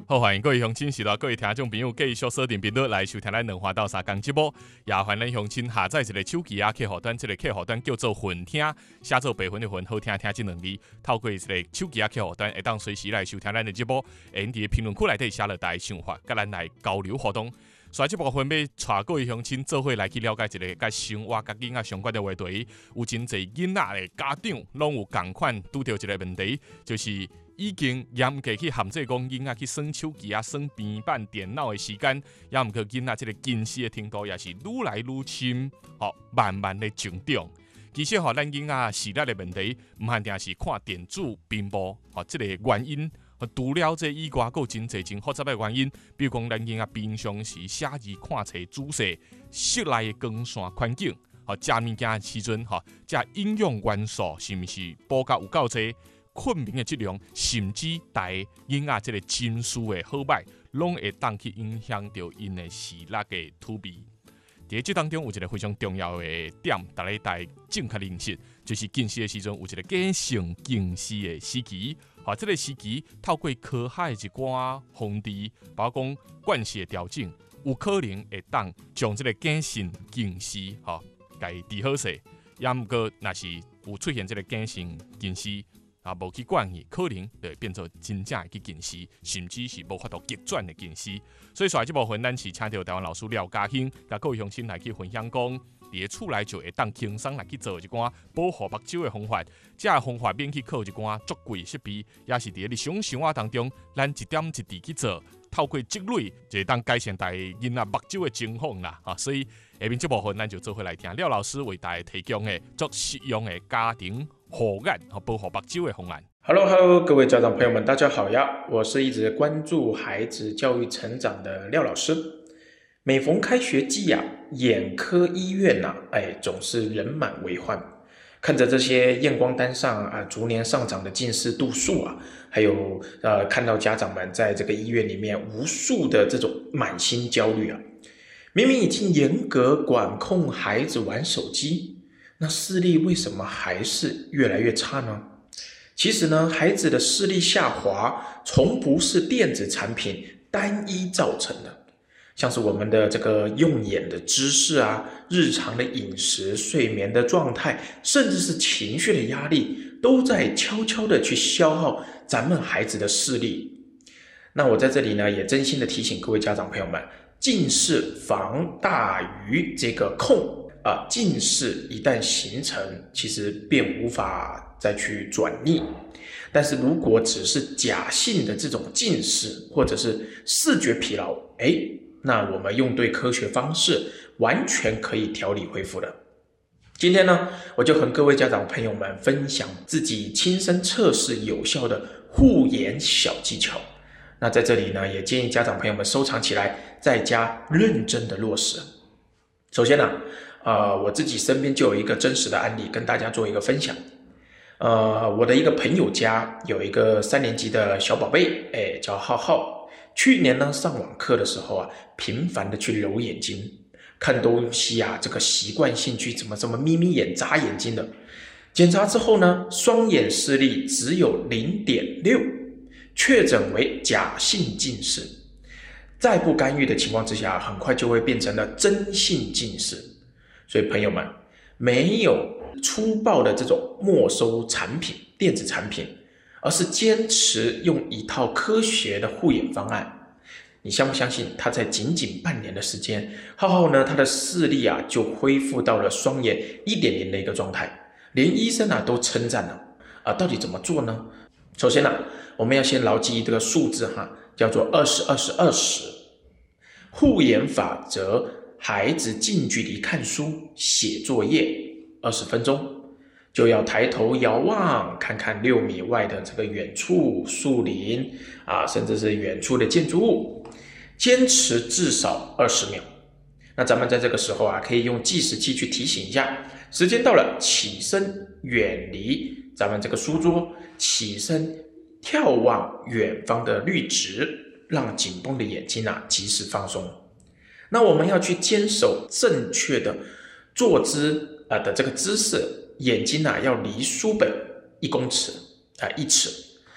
好，欢迎各位乡亲、是啦，各位听众朋友继续锁定频道来收听咱两花到三讲节目。也欢迎咱乡亲下载一个手机客户端，这个客户端叫做混听，写做白混的混，好听听这两字。透过一个手机客户端，会当随时来收听咱的节目。伫个评论区内底写落大家想法，甲咱来交流互动。所以这部分要带各位乡亲做伙来去了解一个甲生活、甲囡仔相关的话题。有真侪囡仔的家长拢有共款拄到一个问题，就是已经严格去限制讲囡仔去耍手机耍平板电脑的时间，也毋过囡仔这个近视的程度也是愈来愈深，慢慢的增长。其实咱囡仔视力的问题，毋限定是看电子屏幕，这个原因。除了这以外，还有真侪真复杂的原因，比如讲咱囡仔平常时写字、看册、仔细，室内的光线环境，食物件的时阵，这营养元素是毋是补甲有够多？困眠的质量，甚至带囡仔这个情绪的好歹，拢会当去影响到因的视力的突变。在这当中有一个非常重要的点，大家带正确认识，就是近视的时阵有一个假性近视的时期。这个时期透过科学的一寡方治，包括讲惯视的调整，有可能会当将这个假性近视，甲伊治好势。也毋过，若是有出现这个假性近视，无去管伊，可能就会变做真正的近视，甚至是无法度逆转的近视。所以，这部分咱是请到台湾老师廖家兴，甲各位乡亲来去分享讲。伫个厝内就会当轻松来去做一寡保护目睭的方法，这个方法免去靠一寡足贵设备，也是伫个日常生活当中，咱一点一滴去做，透过积累就会当改善大家囡仔目睭的情况啦。所以下面这部分咱就做伙来听廖老师为大家提供的足实用的家庭护眼和保护目睭的方案。 Hello， 各位家长朋友们，大家好呀！我是一直关注孩子教育成长的廖老师。每逢开学季眼科医院总是人满为患。看着这些验光单上逐年上涨的近视度数还有看到家长们在这个医院里面无数的这种满心焦虑明明已经严格管控孩子玩手机，那视力为什么还是越来越差呢？其实呢，孩子的视力下滑从不是电子产品单一造成的。像是我们的这个用眼的姿势日常的饮食、睡眠的状态，甚至是情绪的压力，都在悄悄的去消耗咱们孩子的视力。那我在这里呢，也真心的提醒各位家长朋友们，近视防大于这个控近视一旦形成，其实便无法再去转逆。但是如果只是假性的这种近视，或者是视觉疲劳，那我们用对科学方式，完全可以调理恢复的。今天呢，我就和各位家长朋友们分享自己亲身测试有效的护眼小技巧。那在这里呢，也建议家长朋友们收藏起来，在家认真的落实。首先呢，我自己身边就有一个真实的案例跟大家做一个分享。我的一个朋友家有一个3年级的小宝贝，叫浩浩。去年呢，上网课的时候频繁的去揉眼睛，看东西这个习惯性去怎么眯眯眼、眨眼睛的。检查之后呢，双眼视力只有 0.6， 确诊为假性近视。再不干预的情况之下，很快就会变成了真性近视。所以朋友们，没有粗暴的这种没收产品、电子产品，而是坚持用一套科学的护眼方案。你相不相信，他在仅仅半年的时间，浩浩呢，他的视力就恢复到了双眼 1.0 的一个状态，连医生都称赞了。到底怎么做呢？首先我们要先牢记这个数字叫做20-20-20。护眼法则，孩子近距离看书、写作业20分钟。就要抬头遥望，看看6米外的这个远处树林甚至是远处的建筑物，坚持至少20秒。那咱们在这个时候可以用计时器去提醒一下，时间到了，起身远离咱们这个书桌，起身眺望远方的绿植，让紧绷的眼睛及时放松。那我们要去坚守正确的坐姿的这个姿势，眼睛要离书本1公尺1尺。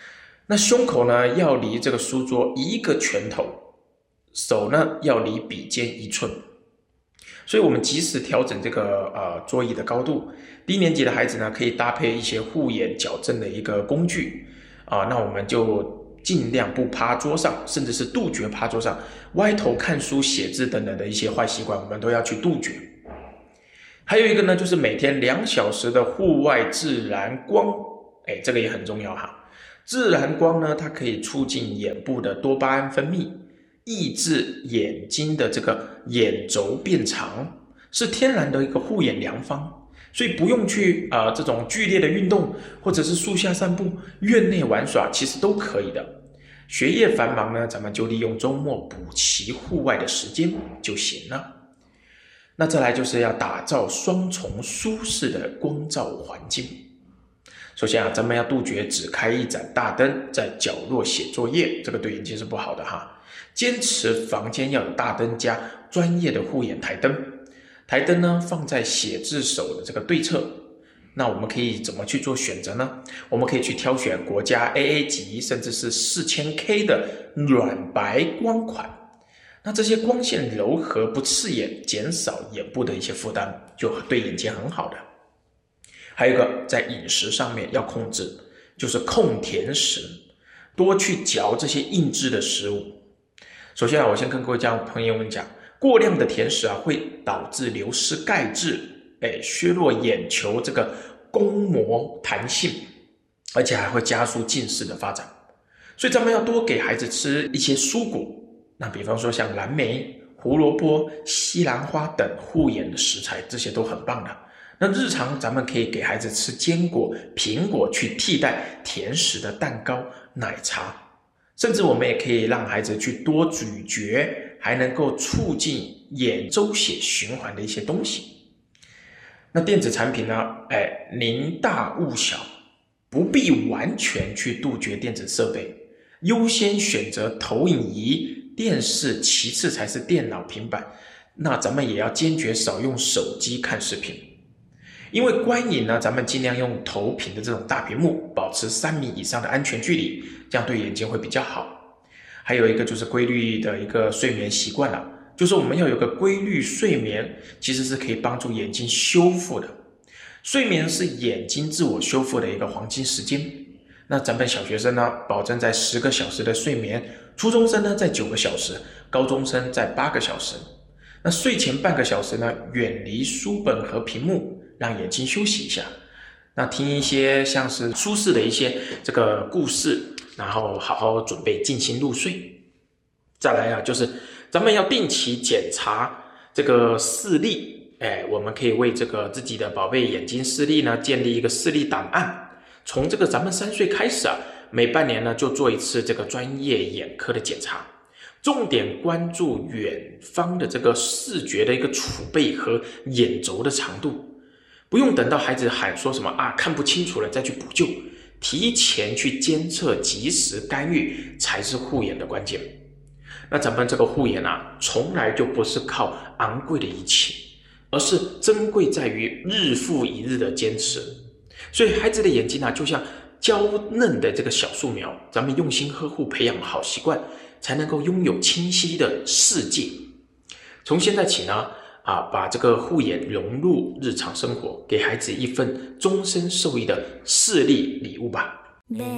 那胸口呢要离这个书桌1个拳头，手呢要离笔尖1寸。所以我们及时调整这个桌椅的高度。低年级的孩子呢，可以搭配一些护眼矫正的一个工具那我们就尽量不趴桌上，甚至是杜绝趴桌上、歪头看书、写字等等的一些坏习惯，我们都要去杜绝。还有一个呢，就是每天2小时的户外自然光，这个也很重要哈。自然光呢，它可以促进眼部的多巴胺分泌，抑制眼睛的这个眼轴变长，是天然的一个护眼良方。所以不用去这种剧烈的运动，或者是树下散步、院内玩耍，其实都可以的。学业繁忙呢，咱们就利用周末补齐户外的时间就行了。那再来就是要打造双重舒适的光照环境。首先咱们要杜绝只开一盏大灯在角落写作业，这个对眼睛是不好的哈。坚持房间要有大灯加专业的护眼台灯。台灯呢放在写字手的这个对侧，那我们可以怎么去做选择呢？我们可以去挑选国家 AA 级甚至是4000K 的软白光款，那这些光线柔和不刺眼，减少眼部的一些负担，就对眼睛很好的。还有一个在饮食上面要控制，就是控甜食，多去嚼这些硬质的食物。首先我先跟各位家长朋友们讲，过量的甜食会导致流失钙质，削弱眼球这个弓膜弹性，而且还会加速近视的发展。所以咱们要多给孩子吃一些蔬果，那比方说像蓝莓、胡萝卜、西兰花等护眼的食材，这些都很棒的。那日常咱们可以给孩子吃坚果、苹果去替代甜食的蛋糕、奶茶，甚至我们也可以让孩子去多咀嚼，还能够促进眼周血循环的一些东西。那电子产品呢，宁大勿小，不必完全去杜绝电子设备，优先选择投影仪、电视，其次才是电脑、平板。那咱们也要坚决少用手机看视频，因为观影呢，咱们尽量用投屏的这种大屏幕，保持3米以上的安全距离，这样对眼睛会比较好。还有一个就是规律的一个睡眠习惯了，就是我们要有个规律睡眠，其实是可以帮助眼睛修复的。睡眠是眼睛自我修复的一个黄金时间。那咱们小学生呢，保证在10个小时的睡眠，初中生呢在9个小时，高中生在8个小时。那睡前半个小时呢，远离书本和屏幕，让眼睛休息一下。那听一些像是舒适的一些这个故事，然后好好准备静心入睡。再来就是咱们要定期检查这个视力，我们可以为这个自己的宝贝眼睛视力呢建立一个视力档案。从这个咱们3岁开始每半年呢就做一次这个专业眼科的检查，重点关注远方的这个视觉的一个储备和眼轴的长度。不用等到孩子喊说什么看不清楚了再去补救，提前去监测，及时干预才是护眼的关键。那咱们这个护眼从来就不是靠昂贵的仪器，而是珍贵在于日复一日的坚持。所以孩子的眼睛就像娇嫩的这个小树苗，咱们用心呵护，培养好习惯，才能够拥有清晰的世界。从现在起呢，把这个护眼融入日常生活，给孩子一份终身受益的视力礼物吧。